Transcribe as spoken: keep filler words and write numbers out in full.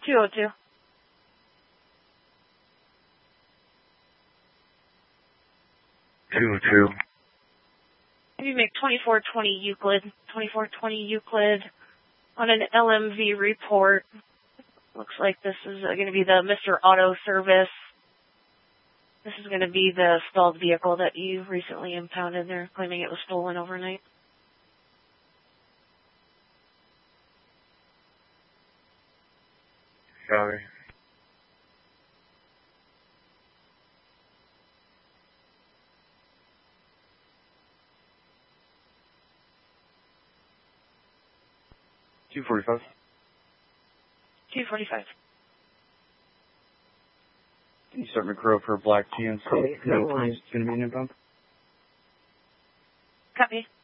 two oh two. two oh two. If you make twenty-four twenty Euclid, twenty-four twenty Euclid on an L M V report. Looks like this is going to be the Mister Auto Service. This is going to be the stalled vehicle that you recently impounded. They're claiming it was stolen overnight. Sorry. two forty-five. two forty-five. Can you start McCrow for a black G M C? No, it's going to be an impound. Copy.